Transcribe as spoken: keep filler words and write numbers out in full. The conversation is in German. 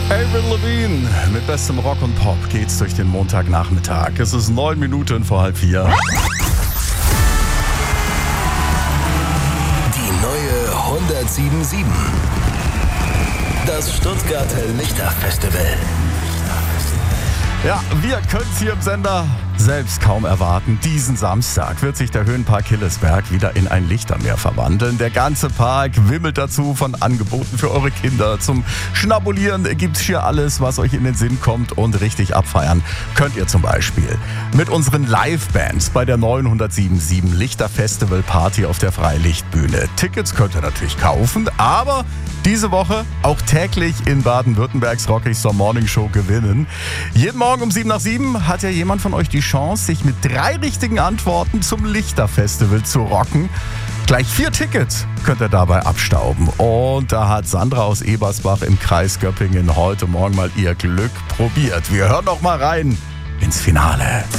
Avril Lavigne mit bestem Rock und Pop geht's durch den Montagnachmittag. Es ist neun Minuten vor halb vier. Die neue hundertsieben Komma sieben. Das Stuttgarter Lichterfestival. Ja, wir können es hier im Sender selbst kaum erwarten. Diesen Samstag wird sich der Höhenpark Hillesberg wieder in ein Lichtermeer verwandeln. Der ganze Park wimmelt dazu von Angeboten für eure Kinder. Zum Schnabulieren gibt's hier alles, was euch in den Sinn kommt, und richtig abfeiern könnt ihr zum Beispiel mit unseren Live-Bands bei der neuen hundertsieben Komma sieben Lichterfestival Party auf der Freilichtbühne. Tickets könnt ihr natürlich kaufen, aber diese Woche auch täglich in Baden-Württembergs Rockigster Morning Show gewinnen. Jeden Morgen um sieben nach sieben hat ja jemand von euch die Chance, sich mit drei richtigen Antworten zum Lichterfestival zu rocken. Gleich vier Tickets könnt ihr dabei abstauben. Und da hat Sandra aus Ebersbach im Kreis Göppingen heute Morgen mal ihr Glück probiert. Wir hören noch mal rein ins Finale.